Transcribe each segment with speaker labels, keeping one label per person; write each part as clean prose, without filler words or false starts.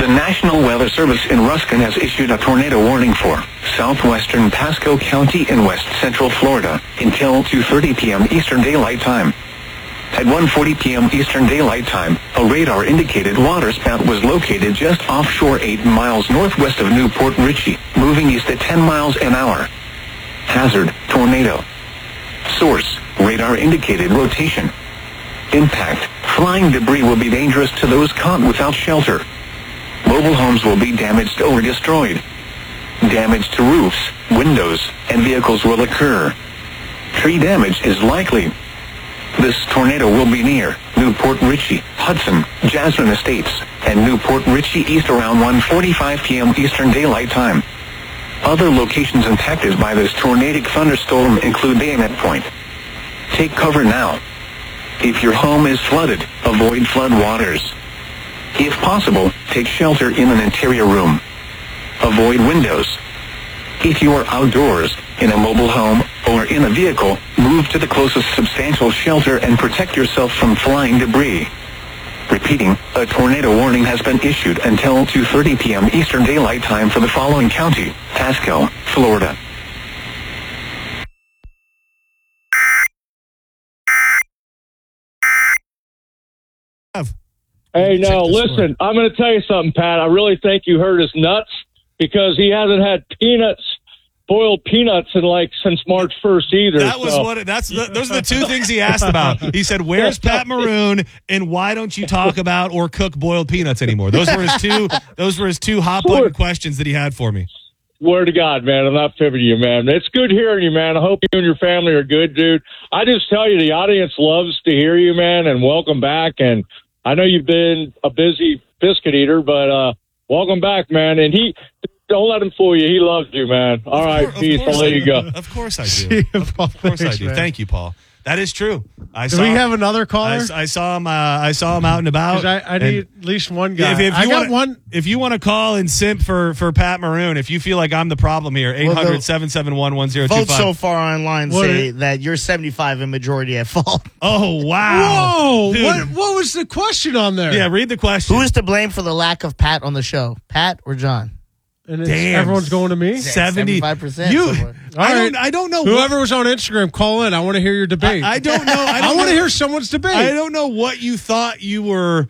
Speaker 1: The National Weather Service in Ruskin has issued a tornado warning for southwestern Pasco County in west central Florida until 2:30 p.m. Eastern Daylight Time. At 1:40 p.m. Eastern Daylight Time, a radar-indicated waterspout was located just offshore 8 miles northwest of Newport Richey, moving east at 10 miles an hour. Hazard, tornado. Source, radar-indicated rotation. Impact, flying debris will be dangerous to those caught without shelter. Mobile homes will be damaged or destroyed. Damage to roofs, windows, and vehicles will occur. Tree damage is likely. This tornado will be near Newport Richey, Hudson, Jasmine Estates, and Newport Richey East around 1:45 p.m. Eastern Daylight Time. Other locations impacted by this tornadic thunderstorm include Bayonet Point. Take cover now. If your home is flooded, avoid flood waters. If possible, take shelter in an interior room. Avoid windows. If you are outdoors, in a mobile home, or in a vehicle, move to the closest substantial shelter and protect yourself from flying debris. Repeating, a tornado warning has been issued until 2:30 p.m. Eastern Daylight Time for the following county: Pasco, Florida.
Speaker 2: Hey, now listen, I'm going to tell you something, Pat. I really think you hurt his nuts because he hasn't had boiled peanuts since March 1st either.
Speaker 3: Those are the two things he asked about. He said, "Where's Pat Maroon?" and "Why don't you talk about or cook boiled peanuts anymore?" Those were his two hot button questions that he had for me.
Speaker 2: Word to God, man. I'm not fibbing you, man. It's good hearing you, man. I hope you and your family are good, dude. I just tell you, the audience loves to hear you, man, and welcome back. And I know you've been a busy biscuit eater, but welcome back, man. And don't let him fool you. He loves you, man. All right, peace. I'll let you go.
Speaker 3: Of course I do. Of course I do. Thank you, Paul. That is true.
Speaker 4: Do we have another caller?
Speaker 3: I saw him. I saw him out and about.
Speaker 4: I need at least one guy.
Speaker 3: If you want to call and simp for Pat Maroon, if you feel like I'm the problem here, 800-771-1025.
Speaker 5: Votes so far online say that you're 75 and majority at fault.
Speaker 3: Oh, wow.
Speaker 4: Whoa. What was the question on there?
Speaker 3: Yeah, read the question.
Speaker 5: Who is to blame for the lack of Pat on the show? Pat or John?
Speaker 4: And everyone's going to me?
Speaker 5: 75%.
Speaker 3: I don't know.
Speaker 4: Whoever was on Instagram, call in. I want to hear your debate.
Speaker 3: I don't know.
Speaker 4: I want to hear someone's debate.
Speaker 3: I don't know what you thought you were.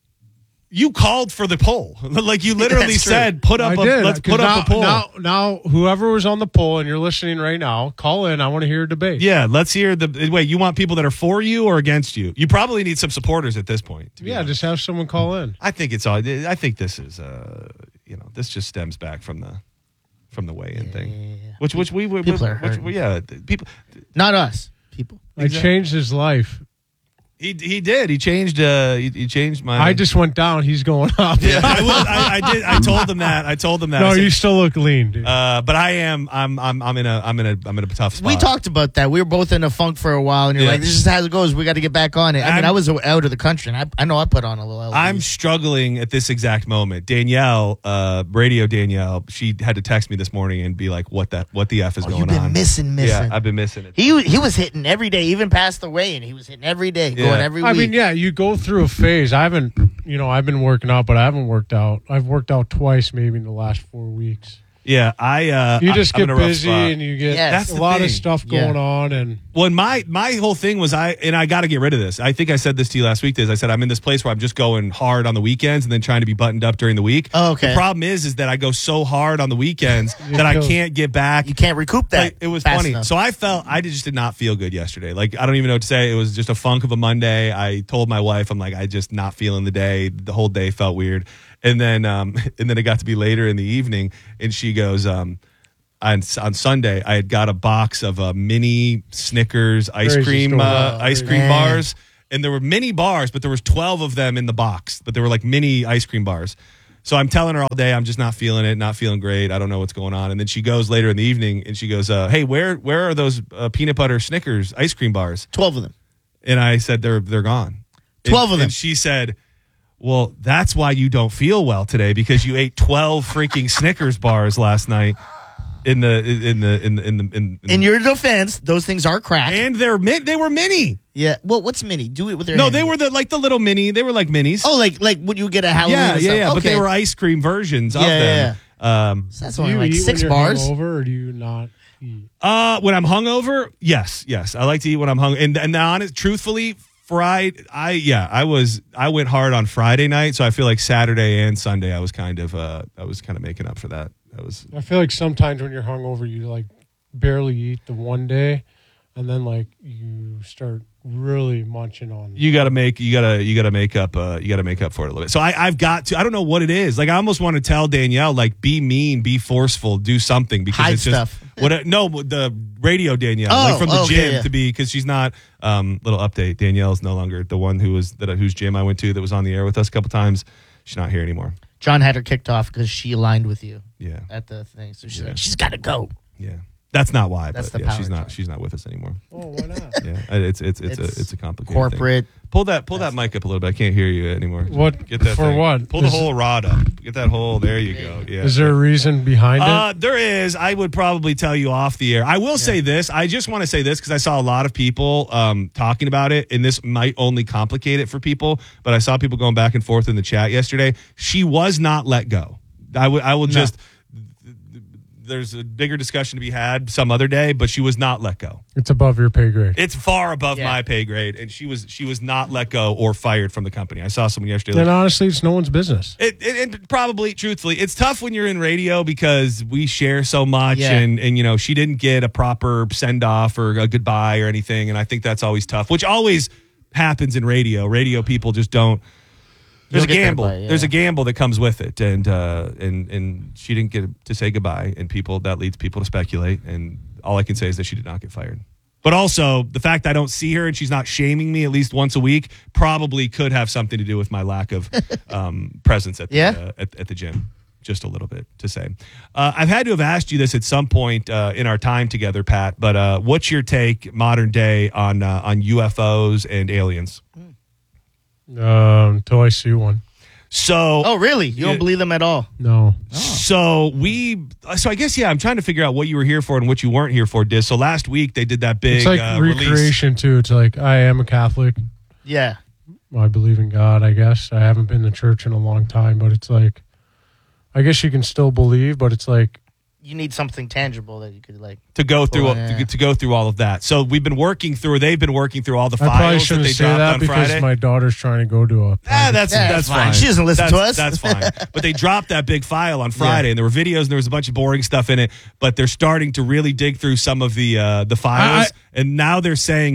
Speaker 3: You called for the poll. Like you literally said, let's put up a poll.
Speaker 4: Now, whoever was on the poll and you're listening right now, call in. I want to hear your debate.
Speaker 3: Yeah, let's hear wait, you want people that are for you or against you? You probably need some supporters at this point.
Speaker 4: Yeah, just have someone call in.
Speaker 3: I think this is this just stems back from the weigh-in thing. Which
Speaker 5: people are hurting.
Speaker 3: People,
Speaker 5: not us. People.
Speaker 4: I changed his life.
Speaker 3: He did. He changed. He changed my.
Speaker 4: I just went down. He's going up.
Speaker 3: Yeah, I did. I told him that.
Speaker 4: No, you still look lean, dude.
Speaker 3: But I am. I'm in a tough spot.
Speaker 5: We talked about that. We were both in a funk for a while, and you're like, "This is how it goes. We got to get back on it." I was out of the country, and I know I put on a little.
Speaker 3: I'm struggling at this exact moment. Danielle, Radio Danielle, she had to text me this morning and be like, "What the f is going on?"
Speaker 5: You've been missing.
Speaker 3: Yeah, I've been missing it.
Speaker 5: He was hitting every day, even past the weigh-in. He was hitting every day. Yeah. Every week.
Speaker 4: I mean, yeah, you go through a phase. I've been working out, but I haven't worked out. I've worked out twice maybe in the last 4 weeks.
Speaker 3: Yeah,
Speaker 4: you just get busy and you get a lot of stuff going on. And
Speaker 3: well, my whole thing was I got to get rid of this. I think I said this to you last week. I said I'm in this place where I'm just going hard on the weekends and then trying to be buttoned up during the week.
Speaker 5: Oh, okay.
Speaker 3: The problem is that I go so hard on the weekends that I can't get back.
Speaker 5: You can't recoup that.
Speaker 3: Like, it was funny.
Speaker 5: Enough.
Speaker 3: So I just did not feel good yesterday. Like I don't even know what to say. It was just a funk of a Monday. I told my wife, I'm like, I just not feeling the day. The whole day felt weird. And then it got to be later in the evening, and she goes, on Sunday, I had got a box of mini Snickers ice cream bars, and there were mini bars, but there was 12 of them in the box, but they were like mini ice cream bars. So I'm telling her all day, I'm just not feeling it, not feeling great. I don't know what's going on. And then she goes later in the evening, and she goes, "Hey, where are those peanut butter Snickers ice cream bars?"
Speaker 5: 12 of them.
Speaker 3: And I said, they're gone.
Speaker 5: 12 of them.
Speaker 3: And she said, "Well, that's why you don't feel well today, because you ate 12 freaking Snickers bars last night."
Speaker 5: In your defense, those things are cracked.
Speaker 3: And they were mini.
Speaker 5: Yeah. Well, what's mini? Do it with their
Speaker 3: No,
Speaker 5: hand.
Speaker 3: they were the little mini. They were like minis.
Speaker 5: Oh, like would you get a Halloween?
Speaker 3: yeah.
Speaker 5: or something?
Speaker 3: But
Speaker 5: Okay.
Speaker 3: they were ice cream versions of them.
Speaker 5: So that's
Speaker 4: Do
Speaker 5: only
Speaker 4: you
Speaker 5: like
Speaker 4: eat
Speaker 5: 6
Speaker 4: when you're
Speaker 5: bars.
Speaker 4: hungover, or do you not eat?
Speaker 3: When I'm hungover, yes. I like to eat when I'm hungry. And honest, truthfully, I went hard on Friday night, so I feel like Saturday and Sunday I was kind of making up for that.
Speaker 4: I feel like sometimes when you're hungover, you like barely eat the one day, and then like you start really munching on.
Speaker 3: You got to make up for it a little bit. So I've got to. I don't know what it is. Like I almost want to tell Danielle, like, be mean, be forceful, do something because
Speaker 5: Hide
Speaker 3: it's just
Speaker 5: stuff.
Speaker 3: the radio Danielle, like from the gym to be, because she's not. Little update: Danielle's no longer the one whose gym I went to that was on the air with us a couple times. She's not here anymore.
Speaker 5: John had her kicked off because she aligned with you.
Speaker 3: Yeah.
Speaker 5: At the thing, so she's like, she's got to go.
Speaker 3: Yeah. That's not why.
Speaker 5: That's
Speaker 3: but
Speaker 5: the
Speaker 3: yeah,
Speaker 5: power
Speaker 3: she's not with us anymore.
Speaker 4: Oh, why not?
Speaker 3: Yeah, it's a complicated
Speaker 5: corporate.
Speaker 3: thing. Pull that mic up a little bit. I can't hear you anymore.
Speaker 4: What
Speaker 3: Get that
Speaker 4: for?
Speaker 3: thing.
Speaker 4: What?
Speaker 3: Pull the whole rod up. Get that whole. There you go. Yeah.
Speaker 4: Is there a reason behind it?
Speaker 3: There is. I would probably tell you off the air. I will say this. I just want to say this because I saw a lot of people talking about it, and this might only complicate it for people. But I saw people going back and forth in the chat yesterday. She was not let go. I will just. There's a bigger discussion to be had some other day, but she was not let go.
Speaker 4: It's above your pay grade.
Speaker 3: It's far above my pay grade, and she was not let go or fired from the company. I saw someone yesterday.
Speaker 4: Then honestly, it's no one's business.
Speaker 3: It probably, truthfully, it's tough when you're in radio because we share so much, and she didn't get a proper send off or a goodbye or anything, and I think that's always tough, which always happens in radio. Radio people just don't. There's a gamble. There's a gamble that comes with it, and she didn't get to say goodbye, and that leads people to speculate. And all I can say is that she did not get fired. But also, the fact I don't see her and she's not shaming me at least once a week probably could have something to do with my lack of presence at the gym. Just a little bit to say. I've had to have asked you this at some point in our time together, Pat. But what's your take, modern day, on UFOs and aliens?
Speaker 4: Until I see one.
Speaker 3: So,
Speaker 5: oh really? You don't believe them at all?
Speaker 4: No.
Speaker 3: Oh. So I guess I'm trying to figure out what you were here for and what you weren't here for, Diz. So last week they did that big.
Speaker 4: It's like recreation too. It's like, I am a Catholic.
Speaker 5: Yeah.
Speaker 4: I believe in God. I guess I haven't been to church in a long time, but it's like, I guess you can still believe, but it's like,
Speaker 5: you need something tangible that you could like
Speaker 3: to go through to go through all of that. So they've been working through all the files that they dropped on
Speaker 4: because
Speaker 3: Friday.
Speaker 4: My daughter's trying to go to a
Speaker 3: that's fine.
Speaker 5: She doesn't listen to us.
Speaker 3: That's fine. But they dropped that big file on Friday, and there were videos and there was a bunch of boring stuff in it. But they're starting to really dig through some of the files. And now they're saying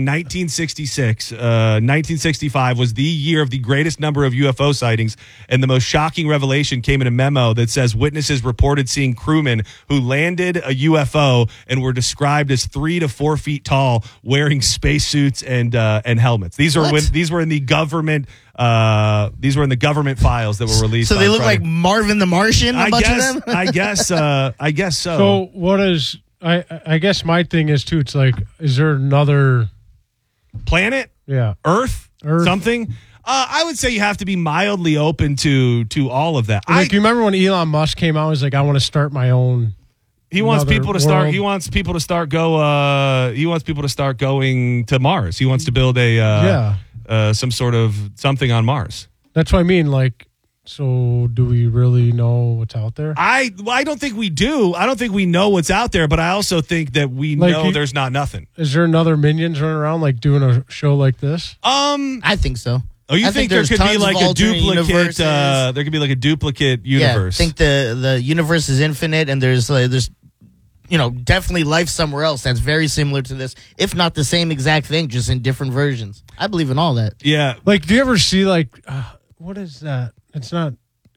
Speaker 3: 1965 was the year of the greatest number of UFO sightings. And the most shocking revelation came in a memo that says witnesses reported seeing crewmen who landed a UFO and were described as 3 to 4 feet tall, wearing spacesuits and helmets. Ththese were in the government. These were in the government files that were released.
Speaker 5: So they look
Speaker 3: Friday.
Speaker 5: like Marvin the Martian. A bunch of them.
Speaker 3: I guess so.
Speaker 4: So what is? I guess my thing is too. It's like, is there another
Speaker 3: planet?
Speaker 4: Yeah,
Speaker 3: Earth. Something. I would say you have to be mildly open to all of that.
Speaker 4: Like, you remember when Elon Musk came out? He was like, I want to start my own.
Speaker 3: He wants people to start. He wants people to start going to Mars. He wants to build some sort of something on Mars.
Speaker 4: That's what I mean. Like, so do we really know what's out there?
Speaker 3: I don't think we do. I don't think we know what's out there, but I also think that we know there's not nothing.
Speaker 4: Is there another Minions running around like doing a show like this?
Speaker 5: I think so.
Speaker 3: Oh, you think there could be like a duplicate? There could be like a duplicate universe.
Speaker 5: Yeah, I think the universe is infinite, and there's definitely life somewhere else that's very similar to this, if not the same exact thing, just in different versions. I believe in all that.
Speaker 3: Yeah.
Speaker 4: Like, do you ever see like what is that? It's not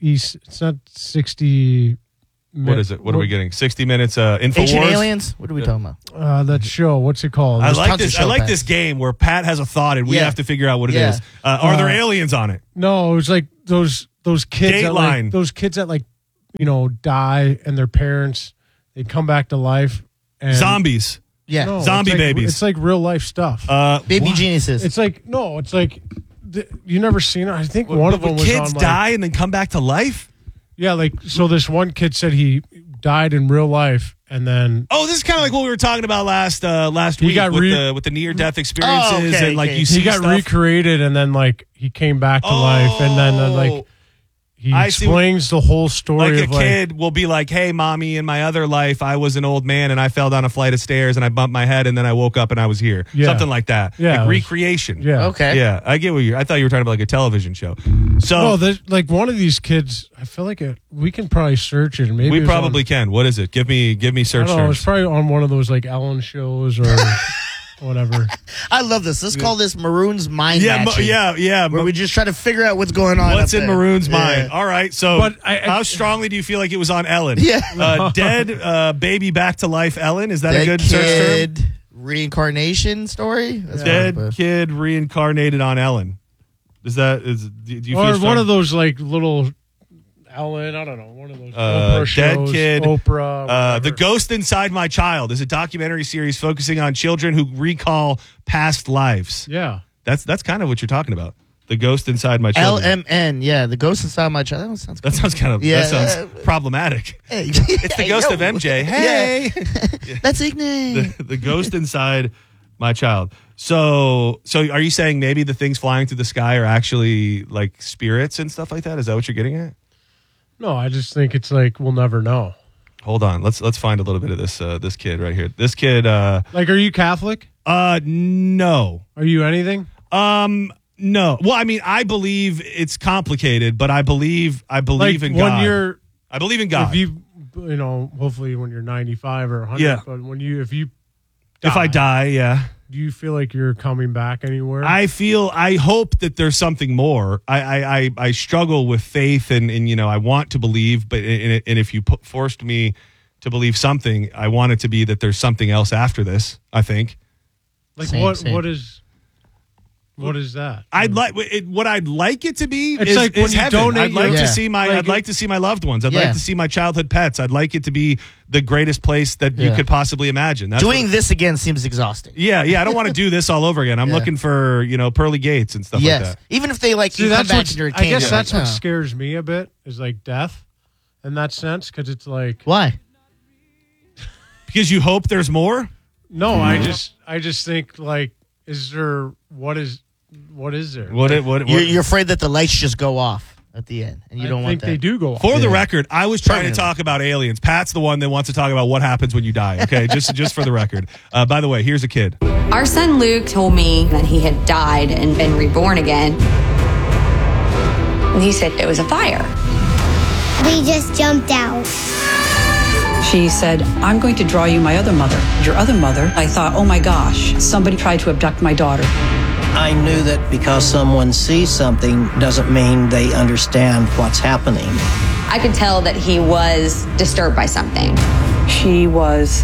Speaker 4: 60.
Speaker 3: What is it? What are we getting? 60 Minutes InfoWars?
Speaker 5: Ancient Aliens? What are we talking about?
Speaker 4: That show. What's it called?
Speaker 3: I like this game where Pat has a thought and we have to figure out what it is. Are there aliens on it?
Speaker 4: No, it was like those kids that die and their parents, they come back to life. And
Speaker 3: zombies.
Speaker 5: Yeah.
Speaker 4: No,
Speaker 3: zombie babies.
Speaker 4: It's like real life stuff.
Speaker 5: Baby geniuses.
Speaker 4: It's like you never seen it. I think one of them was
Speaker 3: kids
Speaker 4: on,
Speaker 3: die and then come back to life.
Speaker 4: Yeah, like, so this one kid said he died in real life, and then
Speaker 3: Oh, this is kind of like what we were talking about last week
Speaker 4: got
Speaker 3: with the near death experiences
Speaker 5: okay,
Speaker 3: and like
Speaker 5: okay.
Speaker 3: you see
Speaker 4: he got
Speaker 3: stuff.
Speaker 4: recreated, and then like he came back to life, and then like he
Speaker 3: I see
Speaker 4: explains the whole story
Speaker 3: like
Speaker 4: of
Speaker 3: a kid will be like, "Hey, mommy, in my other life, I was an old man and I fell down a flight of stairs and I bumped my head and then I woke up and I was here."
Speaker 4: Yeah.
Speaker 3: Something like that.
Speaker 4: Yeah,
Speaker 3: like
Speaker 4: it was-
Speaker 3: recreation.
Speaker 4: Yeah.
Speaker 5: Okay.
Speaker 3: Yeah, I get what I thought you were talking about, like a television show. So
Speaker 4: No, like one of these kids, I feel like we can probably search it. Maybe
Speaker 3: we
Speaker 4: it was
Speaker 3: probably can. What is it? Give me
Speaker 4: I
Speaker 3: search
Speaker 4: don't know. It's
Speaker 3: terms.
Speaker 4: probably on one of those like Ellen shows or whatever.
Speaker 5: I love this. Let's call this Maroon's mind
Speaker 3: Yeah,
Speaker 5: matching.
Speaker 3: yeah.
Speaker 5: Where we just try to figure out what's going on.
Speaker 3: What's
Speaker 5: up
Speaker 3: in
Speaker 5: there.
Speaker 3: Maroon's
Speaker 5: Yeah.
Speaker 3: mind? All right. So,
Speaker 4: But
Speaker 3: how strongly do you feel like it was on Ellen?
Speaker 5: Yeah.
Speaker 3: Dead baby back to life. Ellen, is that a
Speaker 5: Dead
Speaker 3: good search term?
Speaker 5: kid reincarnation story. That's
Speaker 3: Dead
Speaker 5: fine, but-
Speaker 3: kid reincarnated on Ellen. Do you
Speaker 4: Or
Speaker 3: feel
Speaker 4: one
Speaker 3: strong?
Speaker 4: of those like little Ellen, I don't know, one of those Oprah
Speaker 3: Dead
Speaker 4: shows,
Speaker 3: Kid,
Speaker 4: Oprah.
Speaker 3: The
Speaker 4: whatever.
Speaker 3: Ghost Inside My Child is a documentary series focusing on children who recall past lives.
Speaker 4: Yeah.
Speaker 3: That's kind of what you're talking about. The Ghost Inside My Child.
Speaker 5: LMN. Yeah, the ghost inside my child. That sounds.
Speaker 3: That sounds kind of
Speaker 5: Yeah.
Speaker 3: that sounds problematic.
Speaker 5: Hey.
Speaker 3: It's the ghost of MJ. Hey,
Speaker 5: That's Ignace.
Speaker 3: the ghost inside my child. So are you saying maybe the things flying through the sky are actually like spirits and stuff like that? Is that what you're getting at?
Speaker 4: No, I just think it's like we'll never know.
Speaker 3: Hold on, let's find a little bit of this kid right here. This kid,
Speaker 4: Like, are you Catholic?
Speaker 3: no,
Speaker 4: Are you anything?
Speaker 3: no. Well, I mean, I believe it's complicated, but I believe
Speaker 4: Like
Speaker 3: in
Speaker 4: when
Speaker 3: God.
Speaker 4: you're,
Speaker 3: I believe in God.
Speaker 4: if you know, hopefully when you're 95 or 100,
Speaker 3: Yeah.
Speaker 4: but if you
Speaker 3: If I die, yeah.
Speaker 4: do you feel like you're coming back anywhere?
Speaker 3: I hope that there's something more. I struggle with faith and you know, I want to believe, but and if you forced me to believe something, I want it to be that there's something else after this, I think.
Speaker 4: like
Speaker 5: Same.
Speaker 4: what is that?
Speaker 3: I'd like what I'd like it to be
Speaker 4: It's
Speaker 3: is,
Speaker 4: like when
Speaker 3: is
Speaker 4: you
Speaker 3: heaven.
Speaker 4: donate
Speaker 3: I'd like
Speaker 5: your-
Speaker 3: to see my
Speaker 4: Like
Speaker 3: I'd like to see my loved ones. I'd
Speaker 5: Yeah.
Speaker 3: like to see my childhood pets. I'd like it to be the greatest place that you
Speaker 5: Yeah.
Speaker 3: could possibly imagine. That's
Speaker 5: Doing
Speaker 3: what-
Speaker 5: this again seems exhausting.
Speaker 3: Yeah, I don't want to do this all over again. I'm
Speaker 5: Yeah.
Speaker 3: looking for, you know, pearly gates and stuff
Speaker 5: Yes.
Speaker 3: like that.
Speaker 5: Even if they like
Speaker 4: See,
Speaker 5: you come
Speaker 4: that's
Speaker 5: back
Speaker 4: what
Speaker 5: to your
Speaker 4: I guess
Speaker 5: kingdom,
Speaker 4: that's
Speaker 5: like,
Speaker 4: what
Speaker 5: oh.
Speaker 4: scares me a bit is like death, in that sense, because it's like
Speaker 5: Why?
Speaker 3: Because you hope there's more?
Speaker 4: no, I just think like, is there what is there?
Speaker 3: What
Speaker 5: You're afraid that the lights just go off at the end, and you don't
Speaker 4: I
Speaker 5: want
Speaker 4: think
Speaker 5: that.
Speaker 4: they do go off.
Speaker 3: For the
Speaker 5: Yeah.
Speaker 3: record, I was trying to
Speaker 5: Permanently.
Speaker 3: talk about aliens. Pat's the one that wants to talk about what happens when you die. Okay, just for the record. By the way, here's a kid.
Speaker 6: Our son Luke told me that he had died and been reborn again. And he said it was a fire.
Speaker 7: We just jumped out.
Speaker 8: She said, I'm going to draw you my other mother. Your other mother. I thought, oh my gosh, somebody tried to abduct my daughter.
Speaker 9: I knew that because someone sees something doesn't mean they understand what's happening.
Speaker 6: I could tell that he was disturbed by something.
Speaker 8: She was